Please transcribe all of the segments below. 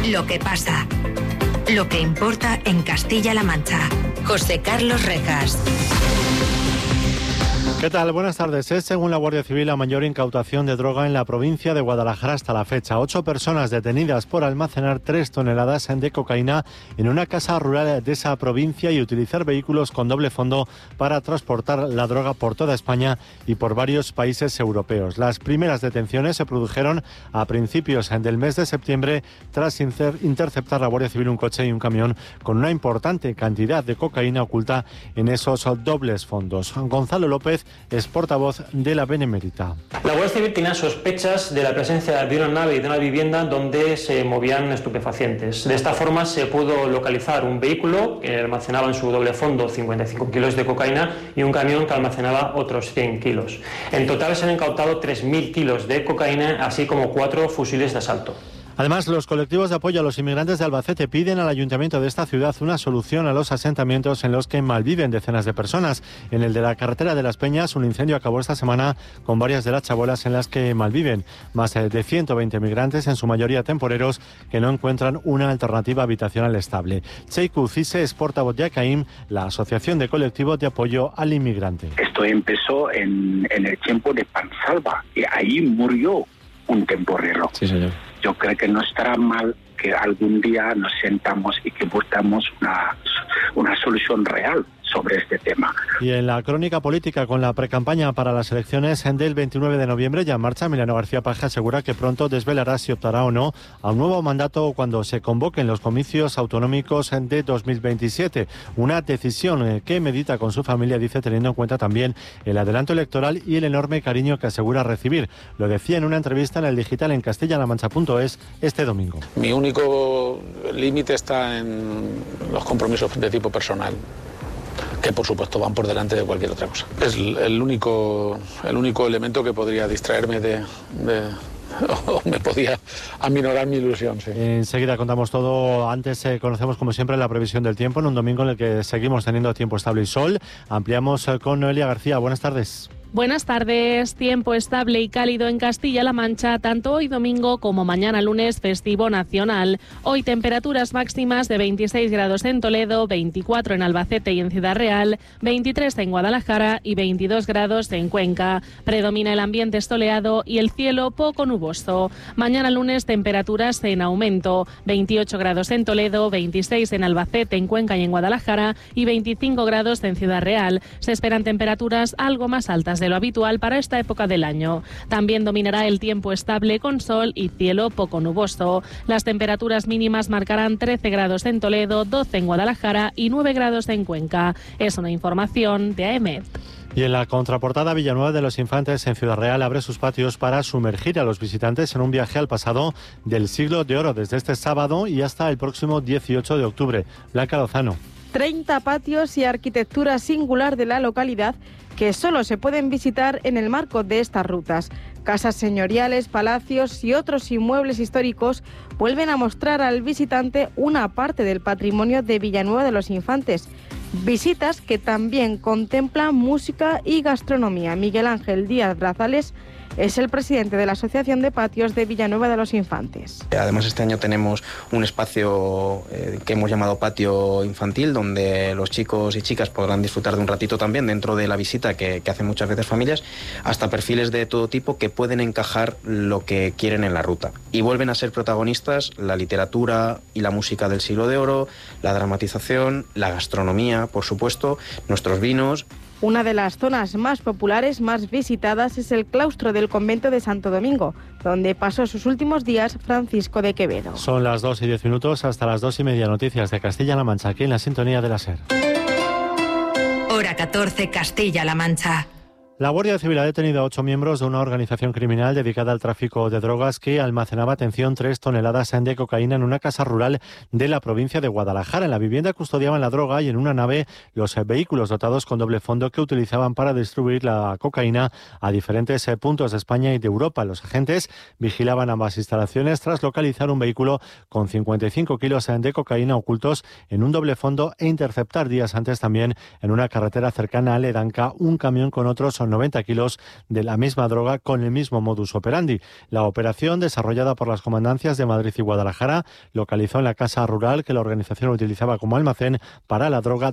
Lo que pasa. Lo que importa en Castilla-La Mancha. José Carlos Rejas. ¿Qué tal? Buenas tardes. Es, según la Guardia Civil, la mayor incautación de droga en la provincia de Guadalajara hasta la fecha. 8 personas detenidas por almacenar 3 toneladas de cocaína en una casa rural de esa provincia y utilizar vehículos con doble fondo para transportar la droga por toda España y por varios países europeos. Las primeras detenciones se produjeron a principios del mes de septiembre tras interceptar la Guardia Civil un coche y un camión con una importante cantidad de cocaína oculta en esos dobles fondos. Gonzalo López es portavoz de la Benemérita. La Guardia Civil tenía sospechas de la presencia de una nave y de una vivienda donde se movían estupefacientes. De esta forma se pudo localizar un vehículo que almacenaba en su doble fondo 55 kilos de cocaína y un camión que almacenaba otros 100 kilos. En total se han incautado 3.000 kilos de cocaína, así como 4 fusiles de asalto. Además, los colectivos de apoyo a los inmigrantes de Albacete piden al ayuntamiento de esta ciudad una solución a los asentamientos en los que malviven decenas de personas. En el de la carretera de Las Peñas, un incendio acabó esta semana con varias de las chabolas en las que malviven. Más de 120 migrantes, en su mayoría temporeros, que no encuentran una alternativa habitacional estable. Cheiku Cise es portavoz de ACAIM, la Asociación de Colectivos de Apoyo al Inmigrante. Esto empezó en el tiempo de Pansalva y ahí murió un temporero. Sí, señor. Yo creo que no estará mal que algún día nos sentamos y que buscamos una solución real sobre este tema. Y en la crónica política, con la precampaña para las elecciones del 29 de noviembre ya en marcha, Emiliano García Paje asegura que pronto desvelará si optará o no a un nuevo mandato cuando se convoquen los comicios autonómicos de 2027. Una decisión que medita con su familia, dice, teniendo en cuenta también el adelanto electoral y el enorme cariño que asegura recibir. Lo decía en una entrevista en el digital en castillalamancha.es este domingo. Mi único límite está en los compromisos de tipo personal, que por supuesto van por delante de cualquier otra cosa. Es el único elemento que podría distraerme o me podía aminorar mi ilusión. Sí. Enseguida contamos todo. Antes conocemos como siempre la previsión del tiempo en un domingo en el que seguimos teniendo tiempo estable y sol. Ampliamos con Noelia García. Buenas tardes. Buenas tardes. Tiempo estable y cálido en Castilla-La Mancha, tanto hoy domingo como mañana lunes, festivo nacional. Hoy temperaturas máximas de 26 grados en Toledo, 24 en Albacete y en Ciudad Real, 23 en Guadalajara y 22 grados en Cuenca. Predomina el ambiente soleado y el cielo poco nuboso. Mañana lunes temperaturas en aumento, 28 grados en Toledo, 26 en Albacete, en Cuenca y en Guadalajara y 25 grados en Ciudad Real. Se esperan temperaturas algo más altas de lo habitual para esta época del año. También dominará el tiempo estable con sol y cielo poco nuboso. Las temperaturas mínimas marcarán 13 grados en Toledo, 12 en Guadalajara y 9 grados en Cuenca. Es una información de AEMET. Y en la contraportada, Villanueva de los Infantes en Ciudad Real abre sus patios para sumergir a los visitantes en un viaje al pasado del siglo de oro, desde este sábado y hasta el próximo 18 de octubre. Blanca Lozano. 30 patios y arquitectura singular de la localidad que solo se pueden visitar en el marco de estas rutas. Casas señoriales, palacios y otros inmuebles históricos vuelven a mostrar al visitante una parte del patrimonio de Villanueva de los Infantes. Visitas que también contemplan música y gastronomía. Miguel Ángel Díaz Brazales es el presidente de la Asociación de Patios de Villanueva de los Infantes. Además, este año tenemos un espacio que hemos llamado patio infantil, donde los chicos y chicas podrán disfrutar de un ratito también dentro de la visita que hacen muchas veces familias, hasta perfiles de todo tipo que pueden encajar lo que quieren en la ruta. Y vuelven a ser protagonistas la literatura y la música del siglo de oro, la dramatización, la gastronomía, por supuesto, nuestros vinos. Una de las zonas más populares, más visitadas, es el claustro del convento de Santo Domingo, donde pasó sus últimos días Francisco de Quevedo. Son las 2:10, hasta las 2:30, noticias de Castilla-La Mancha, aquí en la sintonía de la SER. Hora 14, Castilla-La Mancha. La Guardia Civil ha detenido a 8 miembros de una organización criminal dedicada al tráfico de drogas que almacenaba, atención, 3 toneladas de cocaína en una casa rural de la provincia de Guadalajara. En la vivienda custodiaban la droga y en una nave los vehículos dotados con doble fondo que utilizaban para distribuir la cocaína a diferentes puntos de España y de Europa. Los agentes vigilaban ambas instalaciones tras localizar un vehículo con 55 kilos de cocaína ocultos en un doble fondo e interceptar días antes también en una carretera cercana a Ledanca un camión con otros 90 kilos de la misma droga con el mismo modus operandi. La operación, desarrollada por las comandancias de Madrid y Guadalajara, localizó en la casa rural que la organización utilizaba como almacén para la droga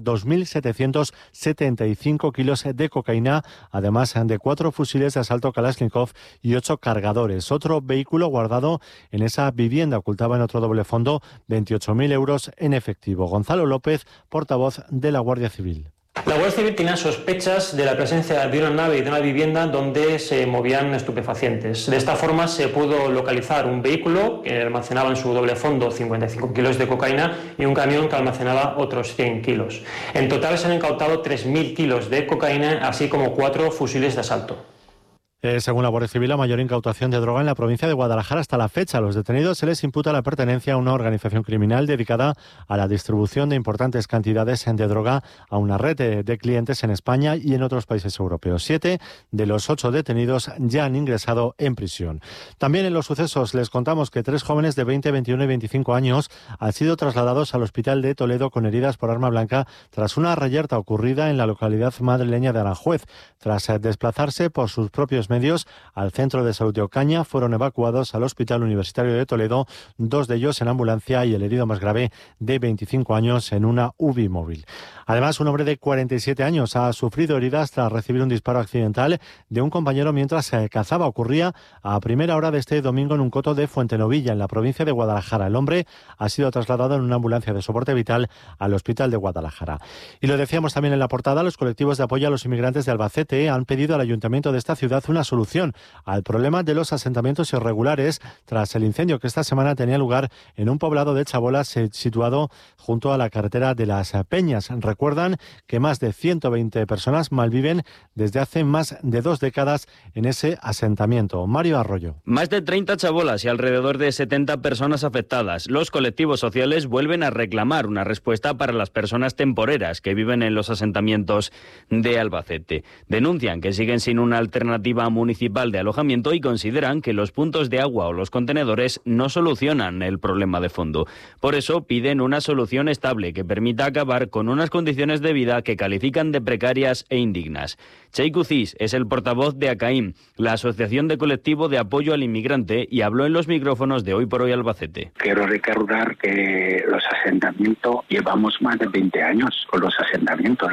2.775 kilos de cocaína, además de 4 fusiles de asalto Kalashnikov y 8 cargadores. Otro vehículo guardado en esa vivienda ocultaba en otro doble fondo 28.000 euros en efectivo. Gonzalo López, portavoz de la Guardia Civil. La Guardia Civil tenía sospechas de la presencia de una nave y de una vivienda donde se movían estupefacientes. De esta forma se pudo localizar un vehículo que almacenaba en su doble fondo 55 kilos de cocaína y un camión que almacenaba otros 100 kilos. En total se han incautado 3.000 kilos de cocaína, así como 4 fusiles de asalto. Según la Guardia Civil, la mayor incautación de droga en la provincia de Guadalajara hasta la fecha. A los detenidos se les imputa la pertenencia a una organización criminal dedicada a la distribución de importantes cantidades de droga a una red de clientes en España y en otros países europeos. 7 de los 8 detenidos ya han ingresado en prisión. También en los sucesos les contamos que 3 jóvenes de 20, 21 y 25 años han sido trasladados al hospital de Toledo con heridas por arma blanca tras una reyerta ocurrida en la localidad madrileña de Aranjuez. Tras desplazarse por sus propios medios al centro de salud de Ocaña, fueron evacuados al Hospital Universitario de Toledo, 2 de ellos en ambulancia y el herido más grave de 25 años en una UBI móvil. Además, un hombre de 47 años ha sufrido heridas tras recibir un disparo accidental de un compañero mientras cazaba. Ocurría a primera hora de este domingo en un coto de Fuentenovilla, en la provincia de Guadalajara. El hombre ha sido trasladado en una ambulancia de soporte vital al Hospital de Guadalajara. Y lo decíamos también en la portada, los colectivos de apoyo a los inmigrantes de Albacete han pedido al ayuntamiento de esta ciudad una solución al problema de los asentamientos irregulares tras el incendio que esta semana tenía lugar en un poblado de Chabolas situado junto a la carretera de las Peñas. Recuerdan que más de 120 personas malviven desde hace más de 2 décadas en ese asentamiento. Mario Arroyo. Más de 30 chabolas y alrededor de 70 personas afectadas. Los colectivos sociales vuelven a reclamar una respuesta para las personas temporeras que viven en los asentamientos de Albacete. Denuncian que siguen sin una alternativa municipal de alojamiento y consideran que los puntos de agua o los contenedores no solucionan el problema de fondo. Por eso piden una solución estable que permita acabar con unas condiciones de vida que califican de precarias e indignas. Cheiku Cis es el portavoz de ACAIM, la Asociación de Colectivo de Apoyo al Inmigrante, y habló en los micrófonos de Hoy por Hoy Albacete. Quiero recordar que los asentamientos, llevamos más de 20 años con los asentamientos,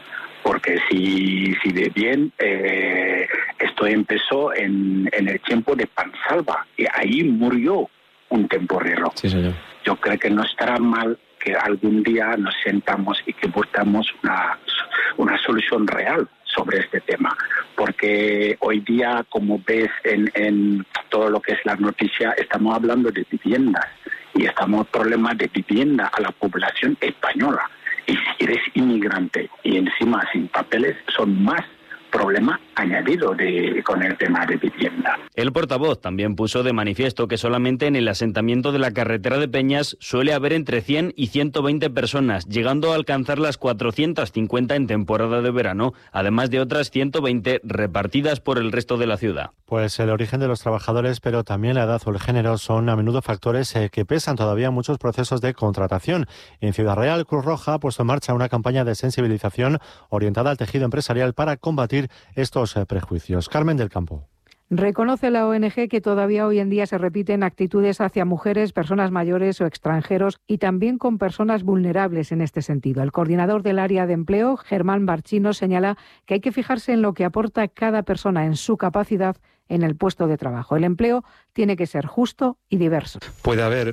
porque si ve bien, esto empezó en el tiempo de Pansalva y ahí murió un temporero. Sí, señor. Yo creo que no estará mal que algún día nos sentamos y que buscamos una solución real sobre este tema, porque hoy día, como ves en todo lo que es la noticia, estamos hablando de viviendas y estamos problemas de vivienda a la población española. Y si eres inmigrante y encima sin papeles, son más problema añadido con el tema de vivienda. El portavoz también puso de manifiesto que solamente en el asentamiento de la carretera de Peñas suele haber entre 100 y 120 personas, llegando a alcanzar las 450 en temporada de verano, además de otras 120 repartidas por el resto de la ciudad. Pues el origen de los trabajadores, pero también la edad o el género son a menudo factores que pesan todavía en muchos procesos de contratación. En Ciudad Real, Cruz Roja ha puesto en marcha una campaña de sensibilización orientada al tejido empresarial para combatir estos prejuicios. Carmen del Campo. Reconoce la ONG que todavía hoy en día se repiten actitudes hacia mujeres, personas mayores o extranjeros y también con personas vulnerables en este sentido. El coordinador del área de empleo, Germán Barchino, señala que hay que fijarse en lo que aporta cada persona en su capacidad en el puesto de trabajo. El empleo tiene que ser justo y diverso. Puede haber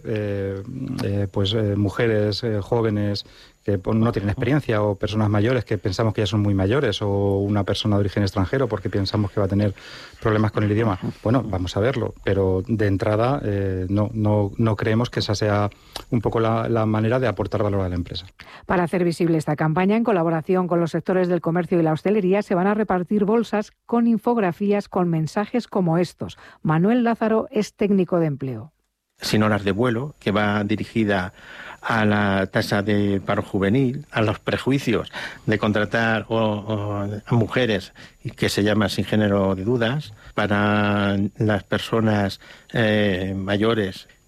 mujeres jóvenes que no tienen experiencia o personas mayores que pensamos que ya son muy mayores o una persona de origen extranjero porque pensamos que va a tener problemas con el idioma. Bueno, vamos a verlo, pero de entrada no creemos que esa sea un poco la manera de aportar valor a la empresa. Para hacer visible esta campaña, en colaboración con los sectores del comercio y la hostelería, se van a repartir bolsas con infografías con mensajes como estos. Manuel Lázaro es técnico de empleo. Sin horas de vuelo, que va dirigida a la tasa de paro juvenil, a los prejuicios de contratar a mujeres que se llama sin género de dudas, para las personas mayores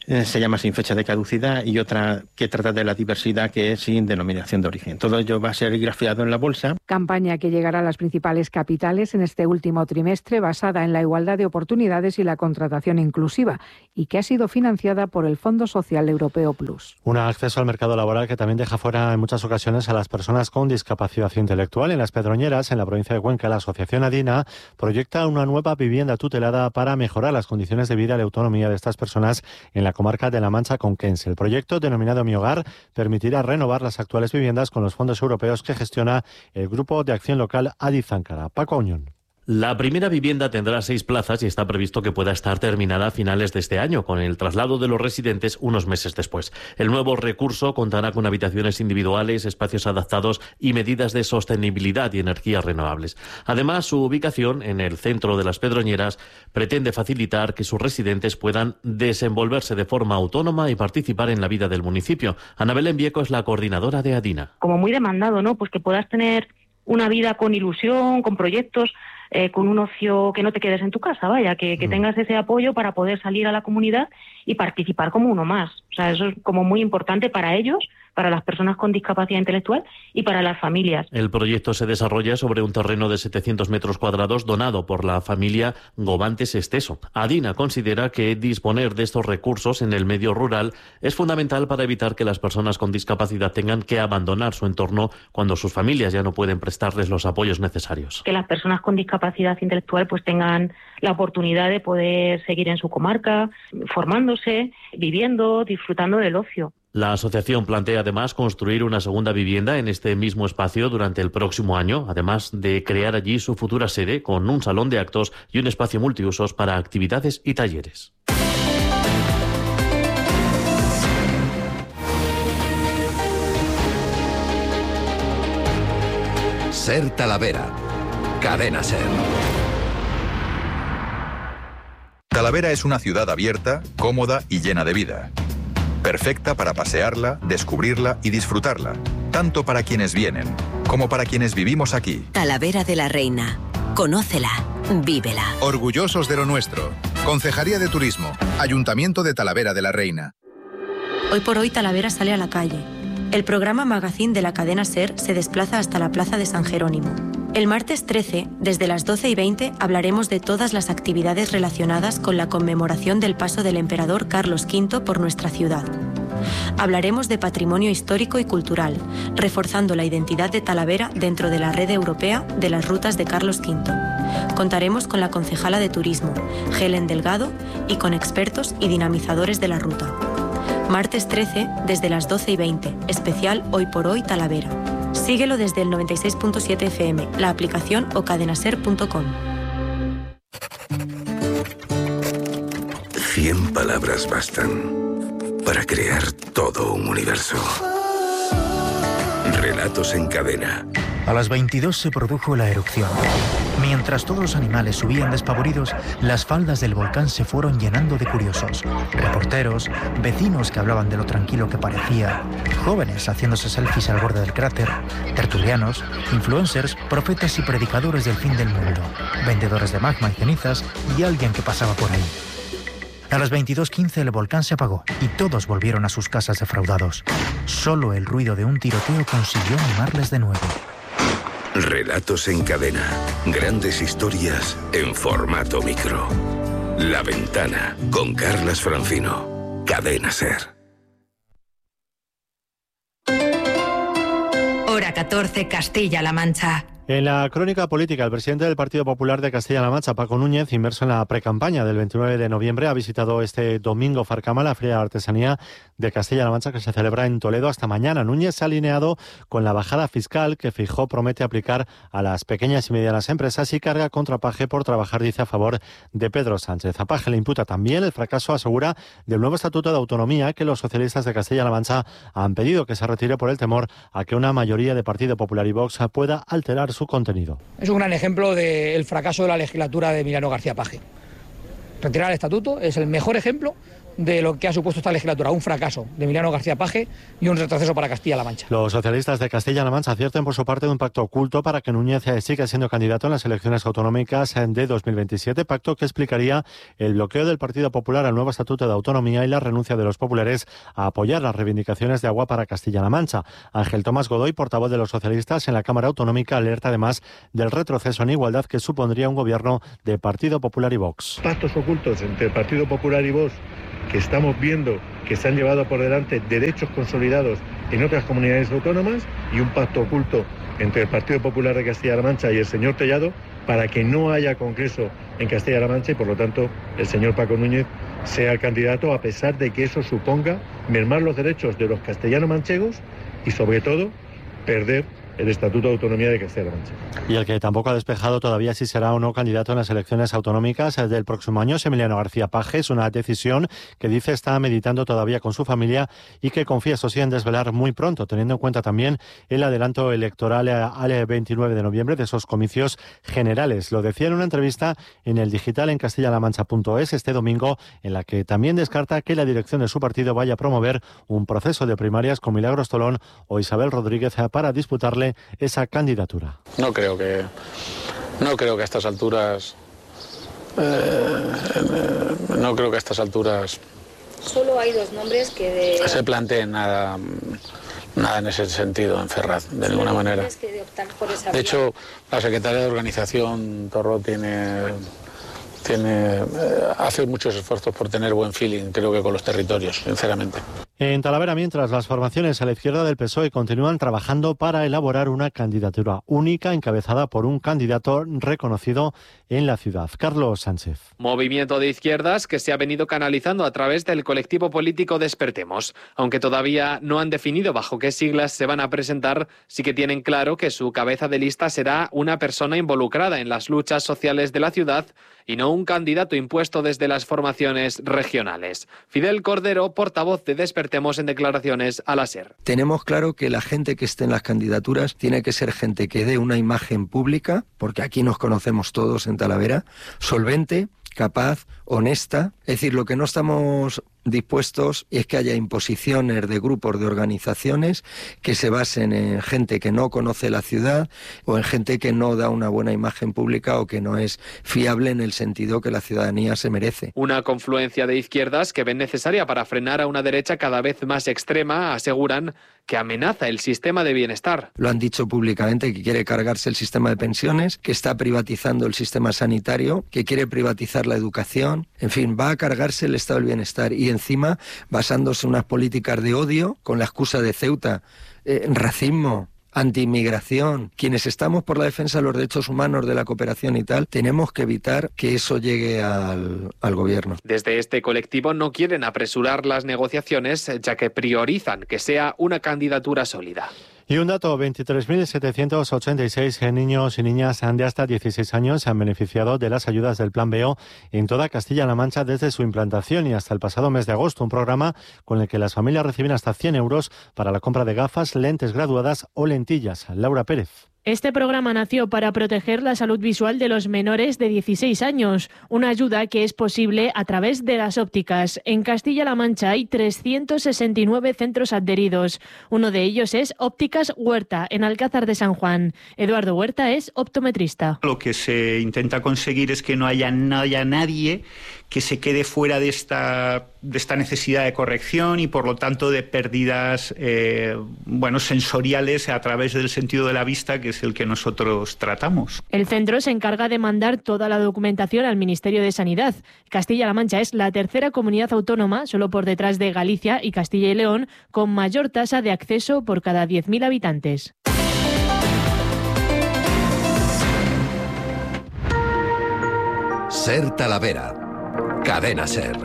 se llama sin fecha de caducidad, y otra que trata de la diversidad, que es sin denominación de origen. Todo ello va a ser grafiado en la bolsa. Campaña que llegará a las principales capitales en este último trimestre, basada en la igualdad de oportunidades y la contratación inclusiva, y que ha sido financiada por el Fondo Social Europeo Plus. Un acceso al mercado laboral que también deja fuera en muchas ocasiones a las personas con discapacidad intelectual. En Las Pedroñeras, en la provincia de Cuenca, la asociación ADINA proyecta una nueva vivienda tutelada para mejorar las condiciones de vida y la autonomía de estas personas en la comarca de La Mancha conquense. El proyecto, denominado Mi Hogar, permitirá renovar las actuales viviendas con los fondos europeos que gestiona el Grupo de Acción Local Adi Záncara. Paco Auñón. La primera vivienda tendrá 6 plazas y está previsto que pueda estar terminada a finales de este año, con el traslado de los residentes unos meses después. El nuevo recurso contará con habitaciones individuales, espacios adaptados y medidas de sostenibilidad y energías renovables. Además, su ubicación en el centro de Las Pedroñeras pretende facilitar que sus residentes puedan desenvolverse de forma autónoma y participar en la vida del municipio. Ana Belén Vieco es la coordinadora de ADINA. Como muy demandado, ¿no? Pues que puedas tener una vida con ilusión, con proyectos, con un ocio, que no te quedes en tu casa, vaya, que tengas ese apoyo para poder salir a la comunidad y participar como uno más. O sea, eso es como muy importante para ellos, para las personas con discapacidad intelectual y para las familias. El proyecto se desarrolla sobre un terreno de 700 metros cuadrados donado por la familia Gobantes Esteso. ADINA considera que disponer de estos recursos en el medio rural es fundamental para evitar que las personas con discapacidad tengan que abandonar su entorno cuando sus familias ya no pueden prestarles los apoyos necesarios. Que las personas con discapacidad intelectual pues tengan la oportunidad de poder seguir en su comarca, formándose, viviendo, disfrutando del ocio. La asociación plantea además construir una segunda vivienda en este mismo espacio durante el próximo año, además de crear allí su futura sede con un salón de actos y un espacio multiusos para actividades y talleres. Ser Talavera. Cadena Ser. Talavera es una ciudad abierta, cómoda y llena de vida. Perfecta para pasearla, descubrirla y disfrutarla, tanto para quienes vienen como para quienes vivimos aquí. Talavera de la Reina. Conócela, vívela. Orgullosos de lo nuestro. Concejalía de Turismo, Ayuntamiento de Talavera de la Reina. Hoy por hoy Talavera sale a la calle. El programa Magazine de la cadena SER se desplaza hasta la Plaza de San Jerónimo. El martes 13, desde las 12:20, hablaremos de todas las actividades relacionadas con la conmemoración del paso del emperador Carlos V por nuestra ciudad. Hablaremos de patrimonio histórico y cultural, reforzando la identidad de Talavera dentro de la red europea de las rutas de Carlos V. Contaremos con la concejala de Turismo, Helen Delgado, y con expertos y dinamizadores de la ruta. Martes 13, desde las 12:20, especial Hoy por Hoy Talavera. Síguelo desde el 96.7 FM, la aplicación o cadenaser.com. 100 palabras bastan para crear todo un universo. Relatos en cadena. A las 22 se produjo la erupción. Mientras todos los animales subían despavoridos, las faldas del volcán se fueron llenando de curiosos. Reporteros, vecinos que hablaban de lo tranquilo que parecía, jóvenes haciéndose selfies al borde del cráter, tertulianos, influencers, profetas y predicadores del fin del mundo, vendedores de magma y cenizas y alguien que pasaba por ahí. A las 22:15 el volcán se apagó y todos volvieron a sus casas defraudados. Solo el ruido de un tiroteo consiguió animarles de nuevo. Relatos en cadena. Grandes historias en formato micro. La Ventana, con Carlas Francino. Cadena Ser. Hora 14, Castilla-La Mancha. En la crónica política, el presidente del Partido Popular de Castilla-La Mancha, Paco Núñez, inmerso en la precampaña del 29 de noviembre, ha visitado este domingo Farcama, la Feria de Artesanía de Castilla-La Mancha, que se celebra en Toledo hasta mañana. Núñez se ha alineado con la bajada fiscal que Feijóo promete aplicar a las pequeñas y medianas empresas y carga contra Paje por trabajar, dice, a favor de Pedro Sánchez. A Paje le imputa también el fracaso, asegura, del nuevo Estatuto de Autonomía que los socialistas de Castilla-La Mancha han pedido que se retire por el temor a que una mayoría de Partido Popular y Vox pueda alterar su contenido. Es un gran ejemplo del fracaso de la legislatura de Emiliano García Paje. Retirar el estatuto es el mejor ejemplo de lo que ha supuesto esta legislatura, un fracaso de Emiliano García Paje y un retroceso para Castilla-La Mancha. Los socialistas de Castilla-La Mancha advierten por su parte de un pacto oculto para que Núñez siga siendo candidato en las elecciones autonómicas de 2027, pacto que explicaría el bloqueo del Partido Popular al nuevo Estatuto de Autonomía y la renuncia de los populares a apoyar las reivindicaciones de agua para Castilla-La Mancha. Ángel Tomás Godoy, portavoz de los socialistas en la Cámara Autonómica, alerta además del retroceso en igualdad que supondría un gobierno de Partido Popular y Vox. Pactos ocultos entre el Partido Popular y Vox, que estamos viendo que se han llevado por delante derechos consolidados en otras comunidades autónomas, y un pacto oculto entre el Partido Popular de Castilla-La Mancha y el señor Tellado para que no haya congreso en Castilla-La Mancha y por lo tanto el señor Paco Núñez sea el candidato, a pesar de que eso suponga mermar los derechos de los castellano-manchegos y sobre todo perder el Estatuto de Autonomía de Castilla-La Mancha. Y el que tampoco ha despejado todavía si será o no candidato en las elecciones autonómicas del próximo año es Emiliano García Paje. Es una decisión que dice está meditando todavía con su familia y que confía, eso sí, en desvelar muy pronto, teniendo en cuenta también el adelanto electoral al 29 de noviembre de esos comicios generales. Lo decía en una entrevista en el digital en castillalamancha.es este domingo, en la que también descarta que la dirección de su partido vaya a promover un proceso de primarias con Milagros Tolón o Isabel Rodríguez para disputarle esa candidatura. No creo que a estas alturas solo hay dos nombres que se planteen nada en ese sentido en Ferraz, de ninguna manera. De hecho, la secretaria de organización, Torró, hace muchos esfuerzos por tener buen feeling, creo que con los territorios, sinceramente. En Talavera, mientras, las formaciones a la izquierda del PSOE continúan trabajando para elaborar una candidatura única encabezada por un candidato reconocido en la ciudad. Carlos Sánchez. Movimiento de izquierdas que se ha venido canalizando a través del colectivo político Despertemos. Aunque todavía no han definido bajo qué siglas se van a presentar, sí que tienen claro que su cabeza de lista será una persona involucrada en las luchas sociales de la ciudad y no un candidato impuesto desde las formaciones regionales. Fidel Cordero, portavoz de Despertemos en declaraciones a la SER. Tenemos claro que la gente que esté en las candidaturas tiene que ser gente que dé una imagen pública, porque aquí nos conocemos todos en Talavera, solvente, capaz, honesta. Es decir, lo que no estamos dispuestos es que haya imposiciones de grupos, de organizaciones que se basen en gente que no conoce la ciudad o en gente que no da una buena imagen pública o que no es fiable en el sentido que la ciudadanía se merece. Una confluencia de izquierdas que ven necesaria para frenar a una derecha cada vez más extrema, aseguran, que amenaza el sistema de bienestar. Lo han dicho públicamente, que quiere cargarse el sistema de pensiones, que está privatizando el sistema sanitario, que quiere privatizar la educación, en fin, va a cargarse el estado del bienestar y encima basándose en unas políticas de odio con la excusa de Ceuta, racismo, antiinmigración. Quienes estamos por la defensa de los derechos humanos, de la cooperación y tal, tenemos que evitar que eso llegue al gobierno. Desde este colectivo no quieren apresurar las negociaciones, ya que priorizan que sea una candidatura sólida. Y un dato, 23.786 niños y niñas de hasta 16 años se han beneficiado de las ayudas del Plan BEO en toda Castilla-La Mancha desde su implantación y hasta el pasado mes de agosto, un programa con el que las familias reciben hasta 100 euros para la compra de gafas, lentes graduadas o lentillas. Laura Pérez. Este programa nació para proteger la salud visual de los menores de 16 años, una ayuda que es posible a través de las ópticas. En Castilla-La Mancha hay 369 centros adheridos. Uno de ellos es Ópticas Huerta, en Alcázar de San Juan. Eduardo Huerta es optometrista. Lo que se intenta conseguir es que no haya nadie que se quede fuera de esta necesidad de corrección y por lo tanto de pérdidas sensoriales a través del sentido de la vista, que es el que nosotros tratamos. El centro se encarga de mandar toda la documentación al Ministerio de Sanidad. Castilla-La Mancha es la tercera comunidad autónoma, solo por detrás de Galicia y Castilla y León, con mayor tasa de acceso por cada 10.000 habitantes. SER Talavera. Cadena SER.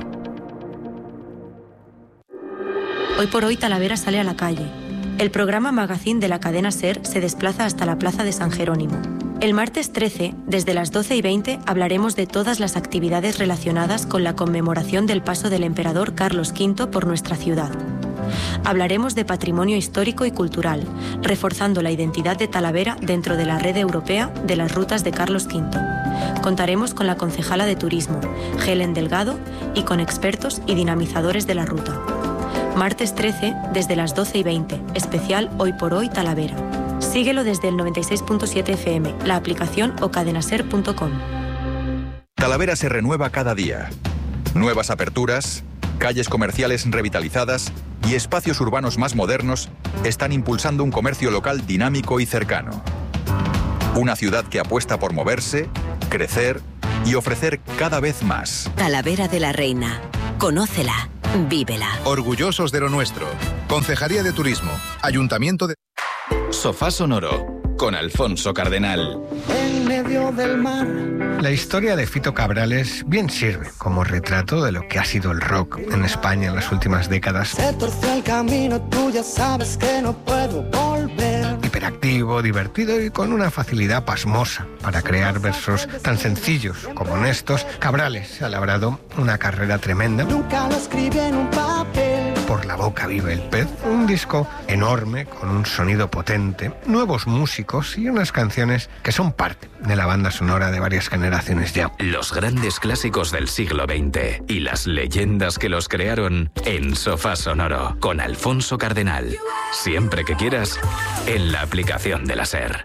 Hoy por hoy Talavera sale a la calle. El programa Magazine de la cadena SER se desplaza hasta la Plaza de San Jerónimo. El martes 13, desde las 12:20, hablaremos de todas las actividades relacionadas con la conmemoración del paso del emperador Carlos V por nuestra ciudad. Hablaremos de patrimonio histórico y cultural, reforzando la identidad de Talavera dentro de la red europea de las rutas de Carlos V. Contaremos con la concejala de Turismo, Helen Delgado, y con expertos y dinamizadores de la ruta. Martes 13, desde las 12:20, especial Hoy por Hoy Talavera. Síguelo desde el 96.7 FM, la aplicación o cadenaser.com. Talavera se renueva cada día. Nuevas aperturas, calles comerciales revitalizadas y espacios urbanos más modernos están impulsando un comercio local dinámico y cercano. Una ciudad que apuesta por moverse, crecer y ofrecer cada vez más. Talavera de la Reina. Conócela, vívela. Orgullosos de lo nuestro. Concejalía de Turismo, Ayuntamiento de... Sofá Sonoro, con Alfonso Cardenal. En medio del mar. La historia de Fito Cabrales bien sirve como retrato de lo que ha sido el rock en España en las últimas décadas. Se torció el camino, tú ya sabes que no puedo volver. Hiperactivo, divertido y con una facilidad pasmosa para crear versos tan sencillos como honestos, Cabrales se ha labrado una carrera tremenda. Nunca lo escribí en un papel. Por la boca vive el pez, un disco enorme con un sonido potente, nuevos músicos y unas canciones que son parte de la banda sonora de varias generaciones ya. Los grandes clásicos del siglo XX y las leyendas que los crearon en Sofá Sonoro con Alfonso Cardenal. Siempre que quieras, en la aplicación de la SER.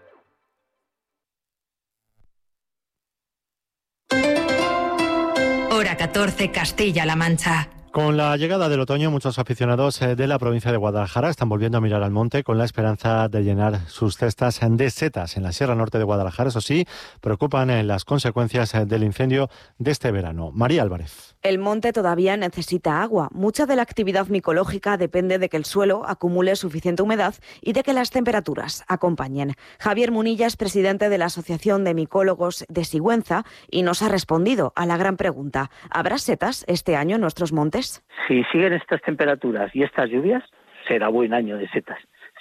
Hora 14, Castilla-La Mancha. Con la llegada del otoño, muchos aficionados de la provincia de Guadalajara están volviendo a mirar al monte con la esperanza de llenar sus cestas de setas en la Sierra Norte de Guadalajara. Eso sí, preocupan las consecuencias del incendio de este verano. María Álvarez. El monte todavía necesita agua. Mucha de la actividad micológica depende de que el suelo acumule suficiente humedad y de que las temperaturas acompañen. Javier Munilla es presidente de la Asociación de Micólogos de Sigüenza y nos ha respondido a la gran pregunta: ¿habrá setas este año en nuestros montes? Si siguen estas temperaturas y estas lluvias, será buen año de setas.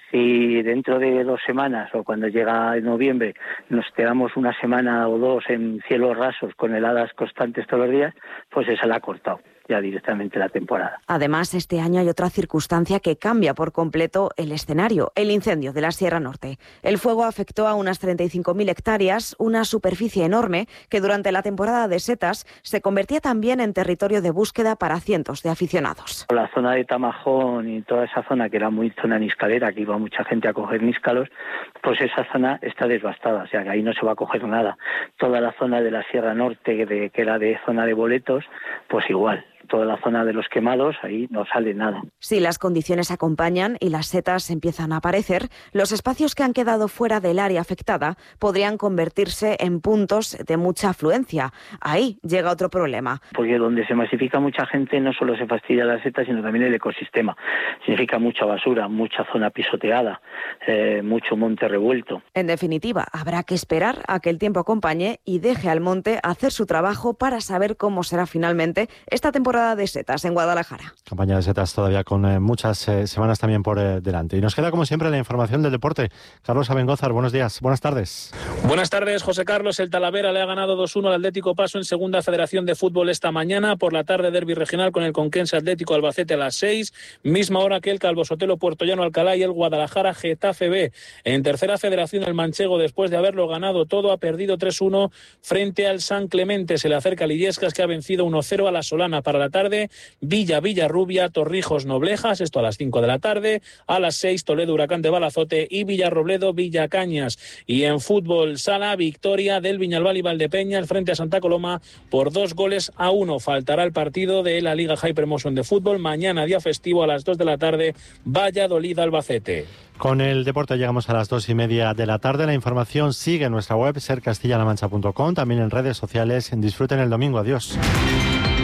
Si dentro de 2 semanas o cuando llega noviembre nos quedamos una semana o 2 en cielos rasos con heladas constantes todos los días, pues esa la ha cortado ya directamente la temporada. Además, este año hay otra circunstancia que cambia por completo el escenario: el incendio de la Sierra Norte. El fuego afectó a unas 35.000 hectáreas, una superficie enorme que durante la temporada de setas se convertía también en territorio de búsqueda para cientos de aficionados. La zona de Tamajón y toda esa zona que era muy zona niscalera, que iba mucha gente a coger níscalos, pues esa zona está devastada, o sea que ahí no se va a coger nada. Toda la zona de la Sierra Norte, que era de zona de boletos, pues igual. Toda la zona de los quemados, ahí no sale nada. Si las condiciones acompañan y las setas empiezan a aparecer, los espacios que han quedado fuera del área afectada podrían convertirse en puntos de mucha afluencia. Ahí llega otro problema. Porque donde se masifica mucha gente no solo se fastidia la seta, sino también el ecosistema. Significa mucha basura, mucha zona pisoteada, mucho monte revuelto. En definitiva, habrá que esperar a que el tiempo acompañe y deje al monte hacer su trabajo para saber cómo será finalmente esta temporada de setas en Guadalajara. Campaña de setas todavía con muchas semanas también por delante. Y nos queda, como siempre, la información del deporte. Carlos Abengózar, buenos días, buenas tardes. Buenas tardes, José Carlos. El Talavera le ha ganado 2-1 al Atlético Paso en Segunda Federación de Fútbol esta mañana. Por la tarde, derbi regional con el Conquense Atlético Albacete a las 6. Misma hora que el Calvo Sotelo Puertollano Alcalá y el Guadalajara Getafe B. En Tercera Federación, el Manchego, después de haberlo ganado todo, ha perdido 3-1 frente al San Clemente. Se le acerca Lillescas, que ha vencido 1-0 a la Solana. Para la tarde, Villarrubia, Torrijos Noblejas, esto a las 5 de la tarde. A las 6, Toledo Huracán de Balazote y Villarrobledo Villacañas. Y en fútbol sala, victoria del Viñalbal y Valdepeñas frente a Santa Coloma por 2-1. Faltará el partido de la Liga Hypermotion de fútbol. Mañana, día festivo, a las 2 de la tarde, Valladolid Albacete. Con el deporte llegamos a las 2:30 de la tarde. La información sigue en nuestra web, sercastillalamancha.com, también en redes sociales. Disfruten el domingo. Adiós.